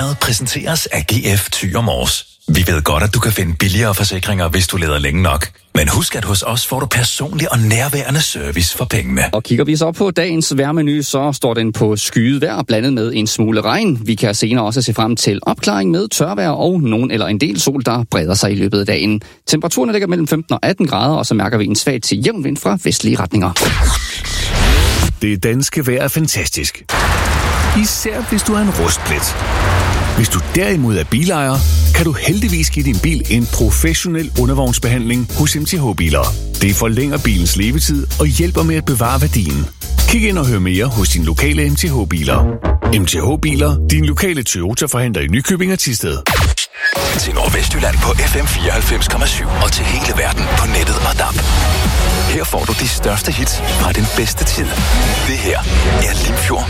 Vejret præsenteres af GF Thy og Mors. Vi ved godt, at du kan finde billigere forsikringer, hvis du leder længe nok. Men husk, at hos os får du personlig og nærværende service for pengene. Og kigger vi så på dagens vejrmenu, så står den på skyet vejr, blandet med en smule regn. Vi kan senere også se frem til opklaring med tørvejr og nogen eller en del sol, der breder sig i løbet af dagen. Temperaturen ligger mellem 15 og 18 grader, og så mærker vi en svag til jævn vind fra vestlige retninger. Det danske vejr er fantastisk. Især hvis du er en rustplet. Hvis du derimod er bilejer, kan du heldigvis give din bil en professionel undervognsbehandling hos MTH Biler. Det forlænger bilens levetid og hjælper med at bevare værdien. Kig ind og hør mere hos din lokale MTH Biler. MTH Biler, din lokale Toyota-forhandler i Nykøbing og Thisted. Til Nordvestjylland på FM 94,7 og til hele verden på nettet og DAB. Her får du de største hits fra den bedste tid. Det her er Limfjord